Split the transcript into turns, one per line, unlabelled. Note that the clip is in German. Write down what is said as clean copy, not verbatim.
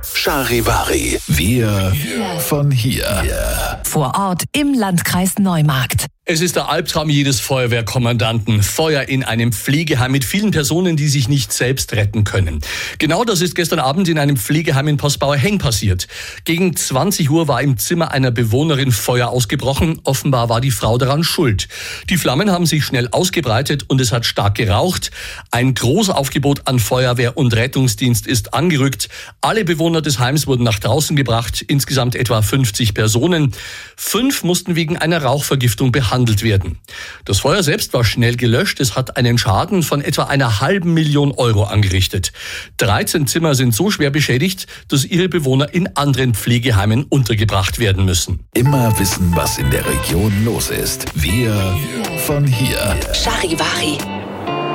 Charivari. Wir von hier.
Vor Ort im Landkreis Neumarkt.
Es ist der Albtraum jedes Feuerwehrkommandanten. Feuer in einem Pflegeheim mit vielen Personen, die sich nicht selbst retten können. Genau das ist gestern Abend in einem Pflegeheim in Postbauer-Henn passiert. Gegen 20 Uhr war im Zimmer einer Bewohnerin Feuer ausgebrochen. Offenbar war die Frau daran schuld. Die Flammen haben sich schnell ausgebreitet und es hat stark geraucht. Ein großes Aufgebot an Feuerwehr und Rettungsdienst ist angerückt. Alle Bewohner des Heims wurden nach draußen gebracht. Insgesamt etwa 50 Personen. 5 mussten wegen einer Rauchvergiftung behandelt werden. Das Feuer selbst war schnell gelöscht. Es hat einen Schaden von etwa 500.000 Euro angerichtet. 13 Zimmer sind so schwer beschädigt, dass ihre Bewohner in anderen Pflegeheimen untergebracht werden müssen.
Immer wissen, was in der Region los ist. Wir von hier.
Charivari.